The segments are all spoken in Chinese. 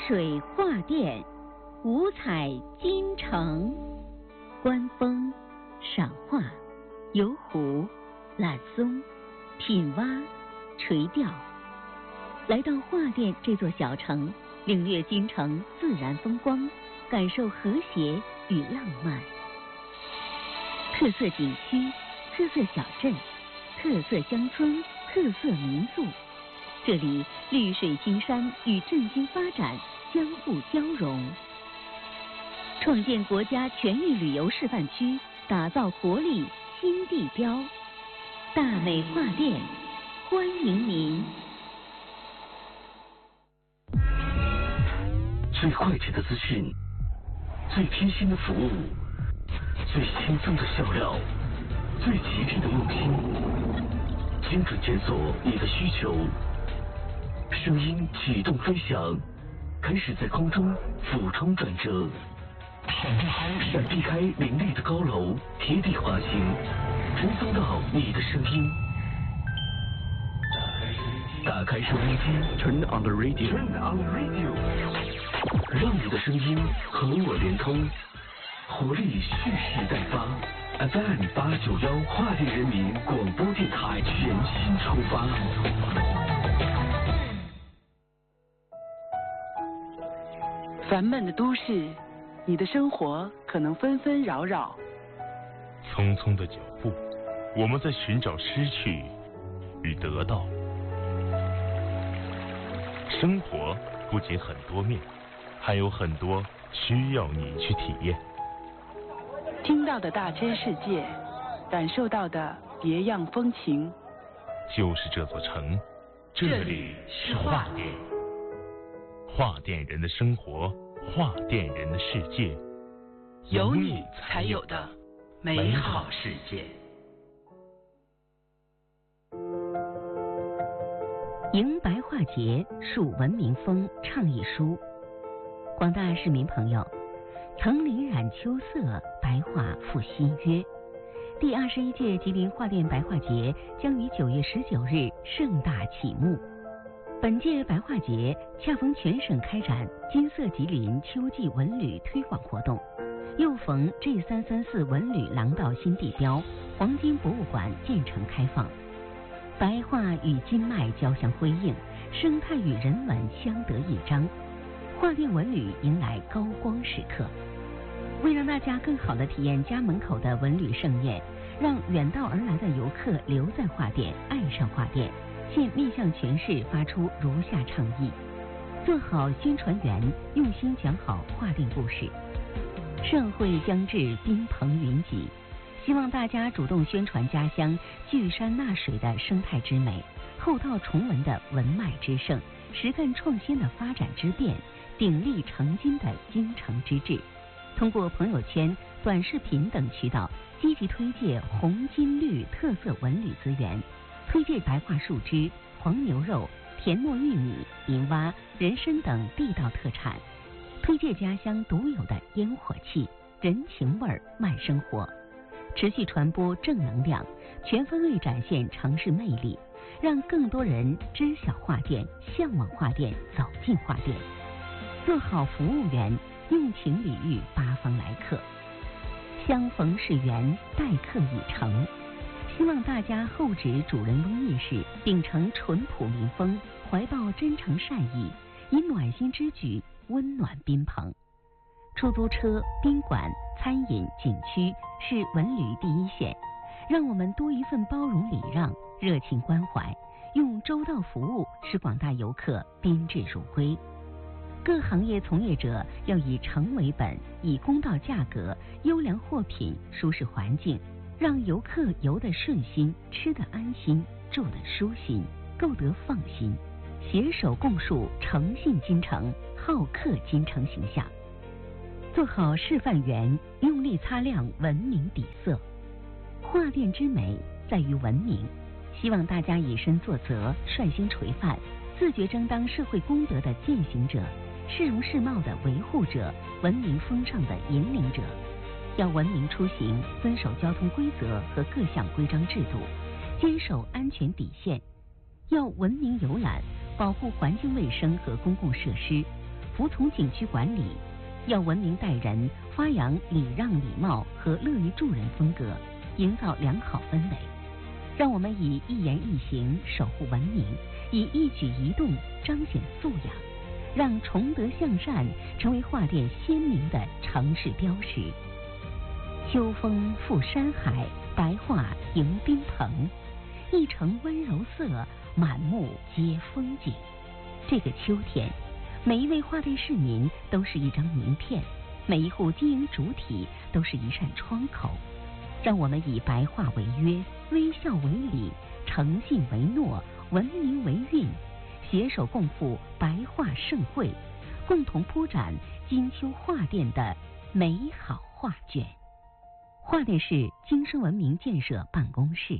水画殿，五彩金城。观风、赏画、游湖、揽松、品蛙、垂钓。来到画殿这座小城，领略京城自然风光，感受和谐与浪漫。特色景区、特色小镇、特色乡村、特色民宿，这里绿水青山与振兴发展相互交融，创建国家全域旅游示范区，打造活力新地标。大美画殿，欢迎您。 最快捷的资讯，最贴心的服务，最轻松的笑料，最极致的用心，精准检索你的需求。声音启动飞翔，开始在空中俯冲转折，闪避开林立的高楼，贴地滑行，传送到你的声音。打开收音机 ，Turn on the radio， 让你的声音和我连通，活力蓄势待发。FM 891画殿人民广播电台全新出发。 烦闷的都市，你的生活可能纷纷扰扰。 匆匆的脚步，我们在寻找失去与得到。生活不仅很多面，还有很多需要你去体验。 听到的大千世界，感受到的别样风情。 就是这座城，这里是画殿。画殿人的生活，画殿人的世界， 有你才有的美好世界。 迎白画节，树文明风倡议书。广大市民朋友，层林染秋色，白画复新约。第21届吉林画殿白画节将于9月19日盛大启幕。本届白画节恰逢全省开展金色吉林秋季文旅推广活动，又逢 G334 文旅廊道新地标黄金博物馆建成开放。白画与金脉交相辉映，生态与人文相得益彰，画殿文旅迎来高光时刻。为让大家更好地体验家门口的文旅盛宴，让远道而来的游客留在画殿，爱上画殿，现面向全市发出如下倡议：做好宣传员，用心讲好画殿故事。盛会将至，宾朋云集，希望大家主动宣传家乡聚山纳水的生态之美，厚道崇文的文脉之盛，实干创新的发展之变，鼎力成金的京城之志。通过朋友圈、短视频等渠道，积极推介红金绿特色文旅资源，推介白桦树枝、黄牛肉、田糯玉米、银蛙、人参等地道特产，推介家乡独有的烟火气、人情味儿、慢生活，持续传播正能量，全方位展现城市魅力，让更多人知晓画殿、向往画殿、走进画殿。做好服务员，用情礼遇八方来客，相逢是缘，待客已成。希望大家厚植主人翁意识，秉承淳朴民风，怀抱真诚善意，以暖心之举温暖宾朋。出租车、宾馆、餐饮、景区是文旅第一线，让我们多一份包容礼让、热情关怀，用周到服务使广大游客宾至如归。各行业从业者要以诚为本，以公道价格、优良货品、舒适环境，让游客游得顺心，吃得安心，住得舒心，购得放心，携手共树诚信京城、好客京城形象。做好示范员，用力擦亮文明底色。画殿之美在于文明，希望大家以身作则，率先垂范，自觉争当社会公德的践行者，市容市貌的维护者，文明风尚的引领者。要文明出行，遵守交通规则和各项规章制度，坚守安全底线。要文明游览，保护环境卫生和公共设施， 服从景区管理，要文明待人，发扬礼让礼貌和乐于助人风格，营造良好氛围。让我们以一言一行守护文明，以一举一动彰显素养，让崇德向善成为桦甸鲜明的城市标识。秋风拂山海，白桦迎宾朋，一城温柔色，满目皆风景。这个秋天，每一位桦甸市民都是一张名片，每一户经营主体都是一扇窗口。让我们以白桦为约，微笑为礼，诚信为诺，文明为运，携手共赴白桦盛会，共同铺展金秋桦甸的美好画卷。桦甸市经生文明建设办公室。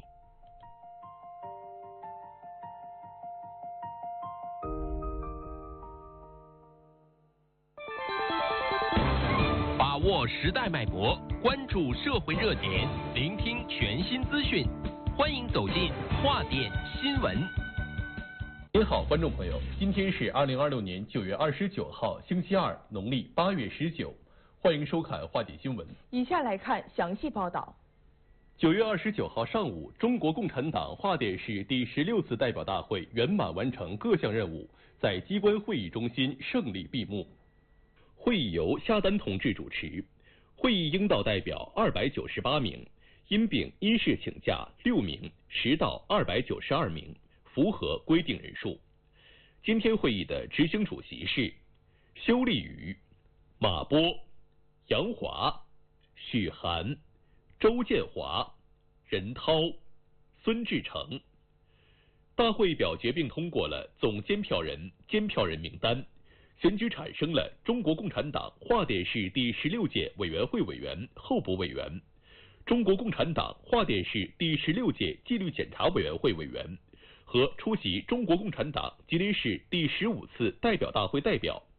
把握时代脉搏，关注社会热点，聆听全新资讯，欢迎走进桦甸新闻。 您好，观众朋友，今天是2026年9月29号，星期二，农历8月19，欢迎收看桦甸新闻。 以下来看详细报道。 9月29号上午，中国共产党桦甸市第16次代表大会圆满完成各项任务，在机关会议中心胜利闭幕。会议由夏丹同志主持，会议应到代表298名，因病因事请假6名，实到292名，符合规定人数。今天会议的执行主席是修立宇、马波、杨华、许涵、周建华、任涛、孙志成。大会表决并通过了总监票人、监票人名单，选举产生了中国共产党桦甸市第16届委员会委员、候补委员，中国共产党桦甸市第16届纪律检查委员会委员和出席中国共产党吉林市第15次代表大会代表，